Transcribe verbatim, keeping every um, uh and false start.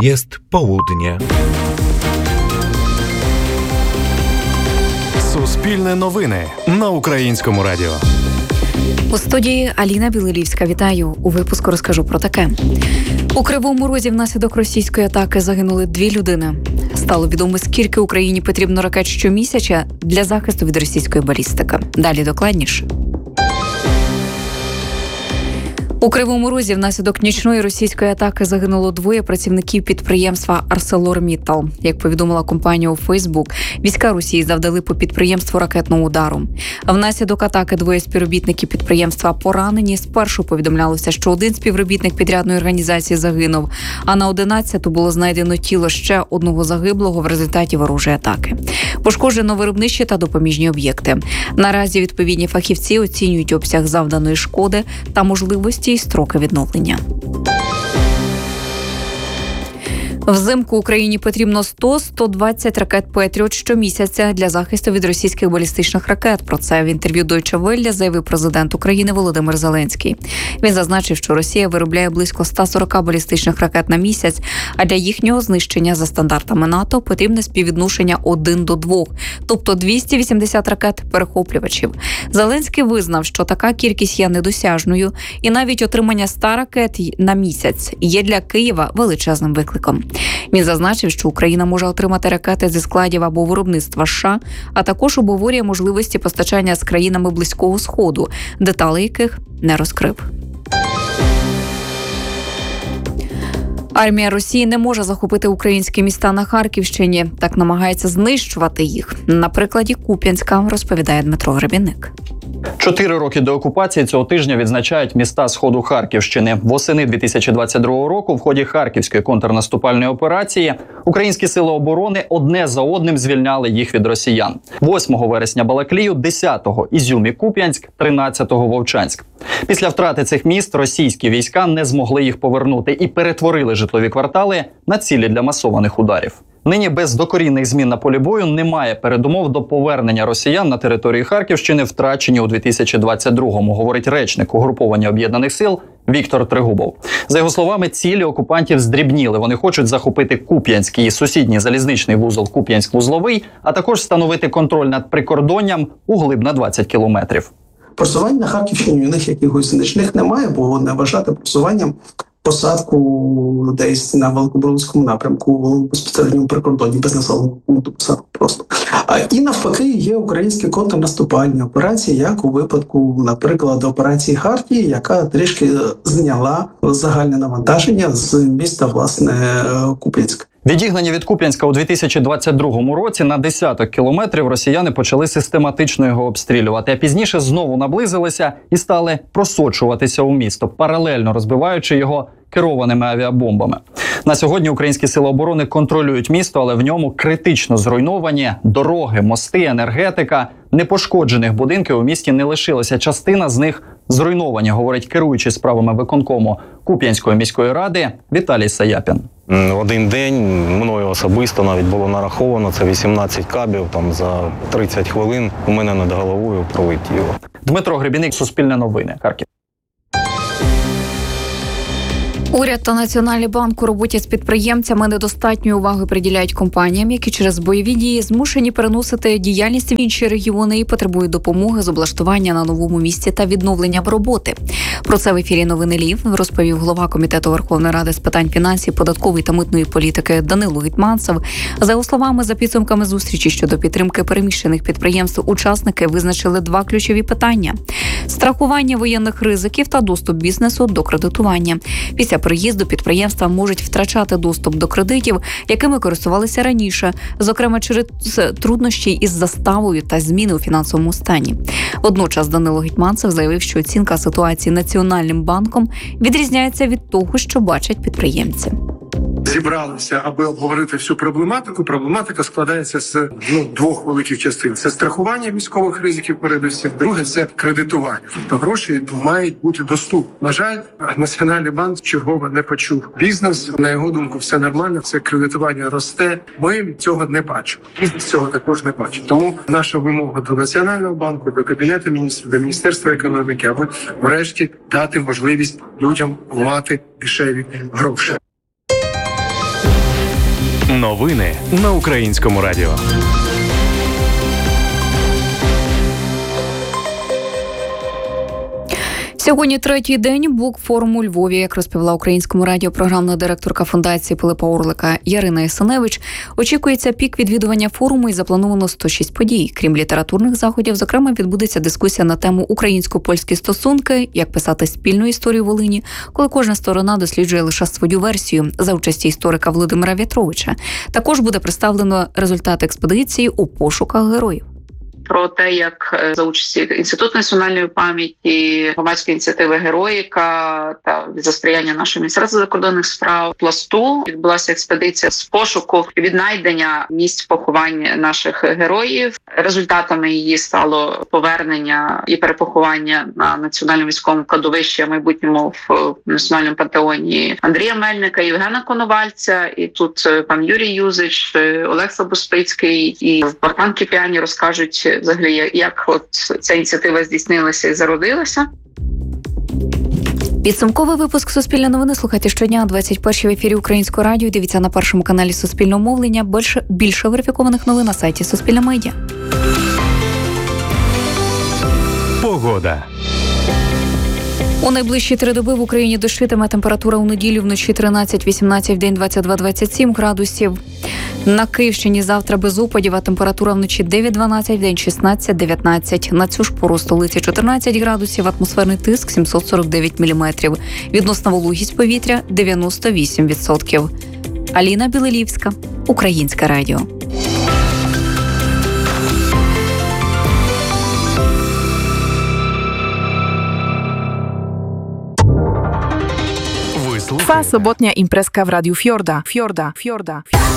Jest południe. Суспільне новини на Українському радіо. У студії Аліна Білилівська. Вітаю. У випуску розкажу про таке. У Кривому Розі внаслідок російської атаки загинули дві людини. Стало відомо, скільки Україні потрібно ракет щомісяця для захисту від російської балістики. Далі докладніше. У Кривому Розі внаслідок нічної російської атаки загинуло двоє працівників підприємства «ArcelorMittal». Як повідомила компанія у Фейсбук, війська Росії завдали по підприємству ракетного удару. Внаслідок атаки двоє співробітників підприємства поранені. Спершу повідомлялося, що один співробітник підрядної організації загинув, а на одинадцяту було знайдено тіло ще одного загиблого в результаті ворожої атаки. Пошкоджено виробничі та допоміжні об'єкти. Наразі відповідні фахівці оцінюють обсяг завданої шкоди та можливості і строки відновлення. Взимку Україні потрібно сто - сто двадцять ракет «Петріот» щомісяця для захисту від російських балістичних ракет. Про це в інтерв'ю Deutsche Welle заявив президент України Володимир Зеленський. Він зазначив, що Росія виробляє близько ста сорока балістичних ракет на місяць, а для їхнього знищення за стандартами НАТО потрібне співвідношення один до двох, тобто двісті вісімдесят ракет-перехоплювачів. Зеленський визнав, що така кількість є недосяжною, і навіть отримання ста ракет на місяць є для Києва величезним викликом. Він зазначив, що Україна може отримати ракети зі складів або виробництва США, а також обговорює можливості постачання з країнами Близького Сходу, деталі яких не розкрив. Армія Росії не може захопити українські міста на Харківщині, так намагається знищувати їх. На прикладі Куп'янська, розповідає Дмитро Гребінник. Чотири роки до окупації цього тижня відзначають міста Сходу Харківщини. Восени дві тисячі двадцять другого року в ході Харківської контрнаступальної операції українські сили оборони одне за одним звільняли їх від росіян. восьмого вересня Балаклію, десятого Ізюм і Куп'янськ, тринадцятого Вовчанськ. Після втрати цих міст російські війська не змогли їх повернути і перетворили житлові квартали на цілі для масованих ударів. Нині без докорінних змін на полі бою немає передумов до повернення росіян на території Харківщини, втрачені у дві тисячі двадцять другому, говорить речник угруповання Об'єднаних сил Віктор Трегубов. За його словами, цілі окупантів здрібніли. Вони хочуть захопити Куп'янський і сусідній залізничний вузол Куп'янськ-Вузловий, а також встановити контроль над прикордонням углиб на двадцять кілометрів. Просувань на Харківщині у них якихось значних немає, бо не вважати просуванням посадку десь на Великобродському напрямку, безпосередньо прикордонні, без населеного пункту посадку просто. А і навпаки є українські контрнаступальні операції, як у випадку, наприклад, операції Хартії, яка трішки зняла загальне навантаження з міста, власне, Куп'янськ. Відігнані від Куп'янська у дві тисячі двадцять другому році на десяток кілометрів росіяни почали систематично його обстрілювати, а пізніше знову наблизилися і стали просочуватися у місто, паралельно розбиваючи його керованими авіабомбами. На сьогодні українські сили оборони контролюють місто, але в ньому критично зруйновані дороги, мости, енергетика. Непошкоджених будинків у місті не лишилося. Частина з них зруйновані, говорить керуючий справами виконкому Куп'янської міської ради Віталій Саяпін. Один день мною особисто навіть було нараховано, це вісімнадцять кабів, там за тридцять хвилин у мене над головою пролетіло. Дмитро Гребінник, Суспільне новини, Харків. Уряд та Національний банк у роботі з підприємцями недостатньої уваги приділяють компаніям, які через бойові дії змушені переносити діяльність в інші регіони і потребують допомоги з облаштування на новому місці та відновленням роботи. Про це в ефірі «Новини Львів» розповів голова Комітету Верховної Ради з питань фінансів, податкової та митної політики Данило Гетманцев. За його словами, за підсумками зустрічі щодо підтримки переміщених підприємств, учасники визначили два ключові питання – страхування воєнних ризиків та доступ бізнесу до кредитування. Після приїзду підприємства можуть втрачати доступ до кредитів, якими користувалися раніше, зокрема через труднощі із заставою та зміни у фінансовому стані. Водночас Данило Гетманцев заявив, що оцінка ситуації Національним банком відрізняється від того, що бачать підприємці. Зібралися, аби обговорити всю проблематику. Проблематика складається з ну, двох великих частин. Це страхування військових ризиків передусім. Друге – це кредитування. Тобто гроші мають бути доступні. На жаль, Національний банк чергово не почув бізнес. На його думку, все нормально, це кредитування росте. Ми цього не бачимо. Бізнес цього також не бачить. Тому наша вимога до Національного банку, до Кабінету міністрів, до Міністерства економіки, аби врешті дати можливість людям мати дешеві гроші. Новини на Українському радіо. Сьогодні третій день букфоруму у Львові, як розповіла Українському радіо програмна директорка фундації Пилипа Орлика Ярина Ісаневич. Очікується пік відвідування форуму і заплановано сто шість подій. Крім літературних заходів, зокрема, відбудеться дискусія на тему українсько-польські стосунки, як писати спільну історію Волині, коли кожна сторона досліджує лише свою версію, за участі історика Володимира В'ятровича. Також буде представлено результати експедиції у пошуках героїв. Про те, як за участі Інституту національної пам'яті, громадської ініціативи «Героїка» та за сприяння нашого Міністерства закордонних справ «Пласту» відбулася експедиція з пошуку віднайдення місць поховань наших героїв. Результатами її стало повернення і перепоховання на національному військовому кладовищі, а майбутньому в національному пантеоні Андрія Мельника, Євгена Коновальця. І тут пан Юрій Юзич, Олег Слабоспицький і Богдан Кіпіані розкажуть взагалі, як от ця ініціатива здійснилася і зародилася. Підсумковий випуск «Суспільне новини» слухайте щодня о двадцять першій в ефірі Українського радіо. Дивіться на першому каналі Суспільного мовлення. Більше, більше верифікованих новин на сайті Суспільне Медіа. Погода. У найближчі три доби в Україні дощитиме. Температура у неділю вночі тринадцять-вісімнадцять, вдень двадцять два-двадцять сім градусів. На Київщині завтра без опадів, а температура вночі дев'ять-дванадцять, вдень шістнадцять-дев'ятнадцять. На цю ж пору столиці чотирнадцять градусів, атмосферний тиск сімсот сорок дев'ять міліметрів. Відносна вологість повітря дев'яносто вісім відсотків. Аліна Білилівська, Українське радіо. Ви слухаєте? Trwa sobotnia imprezka w Radiu Fiorda. Fiorda, Fiorda.